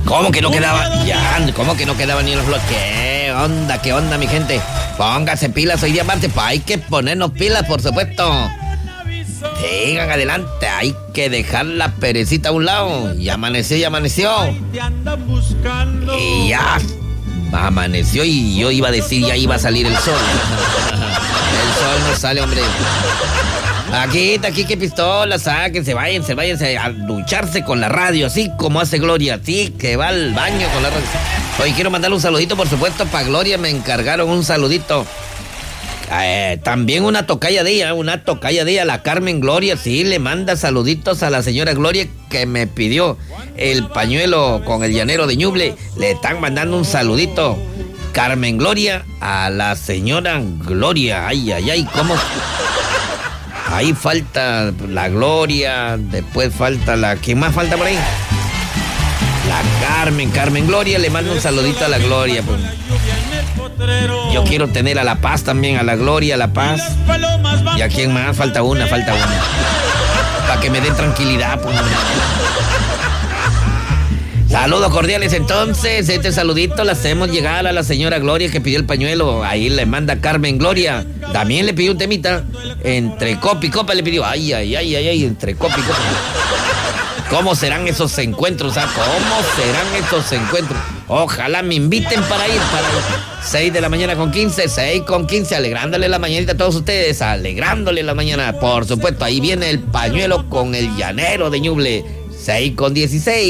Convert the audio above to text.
¿Cómo que no quedaba? Ya, ¿cómo que no quedaba ni los flores? ¿Qué onda, mi gente? Póngase pilas hoy día martes, pues hay que ponernos pilas, por supuesto. Sigan adelante, hay que dejar la perecita a un lado. Y amaneció. Y ya amaneció y yo iba a decir ya iba a salir el sol. El sol no sale, hombre. Aquí, que pistola, sáquense, váyanse a ducharse con la radio, así como hace Gloria, así que va al baño con la radio. Hoy quiero mandarle un saludito, por supuesto, para Gloria, me encargaron un saludito. También una tocaya de ella, la Carmen Gloria, sí, le manda saluditos a la señora Gloria que me pidió el pañuelo con el llanero de Ñuble. Le están mandando un saludito, Carmen Gloria, a la señora Gloria. Ay, ¿cómo? Ahí falta la Gloria, después falta ¿quién más falta por ahí? La Carmen Gloria, le mando un saludito a la Gloria. Pues. Yo quiero tener a La Paz también, a la Gloria, a La Paz. ¿Y a quién más? Falta una. Para que me den tranquilidad, pues. Saludos cordiales, entonces, este saludito le hacemos llegar a la señora Gloria que pidió el pañuelo. Ahí le manda Carmen Gloria. También le pidió un temita. Entre copa y copa le pidió. Ay, entre copa y copa. ¿Cómo serán esos encuentros? ¿Cómo serán esos encuentros? Ojalá me inviten para ir. 6 de la mañana con 15, 6 con 15, alegrándole la mañanita a todos ustedes, alegrándole la mañana. Por supuesto, ahí viene el pañuelo con el llanero de Ñuble. 6 con 16.